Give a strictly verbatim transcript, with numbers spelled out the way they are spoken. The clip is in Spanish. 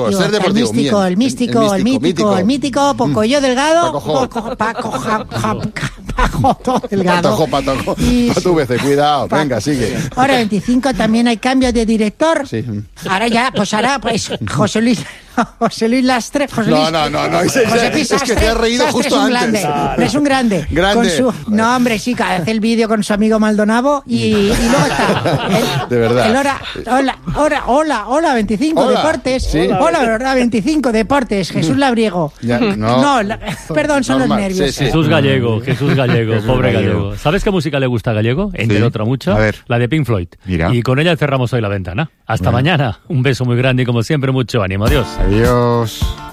deportivo, ser deportivo. El místico, el místico, el místico, el mítico, el mítico, Pocoyo Delgado, Paco Paco Paco Delgado. Patojo, patojo. A tu vez, cuidado, venga, sigue. Ahora veinticinco también hay cambios de director. Sí. Ahora ya, pues ahora, pues José Luis, José Luis Lastre. José Luis, No, no, no, no, es, José Luis es que te has reído Sastre justo es un antes. Grande, no. Es un grande. Grande. Con su, no, hombre, sí, hace el vídeo con su amigo Maldonado y, y luego está. El, de verdad. El hora, hola, hola, hola, hola, veinticinco Hola, deportes. sí. Hola, verdad, veinticinco deportes. Jesús Labriego. Ya, no, no la, perdón, son normal, los nervios. sí, sí. Jesús Gallego, Jesús Gallego, Jesús pobre Gallego. Gallego. ¿Sabes qué música le gusta a Gallego? Entre Sí. otra mucha. A ver. La de Pink Floyd. Mira. Y con ella cerramos hoy la ventana. Hasta Bueno. mañana. Un beso muy grande y como siempre mucho ánimo. Adiós. Adiós.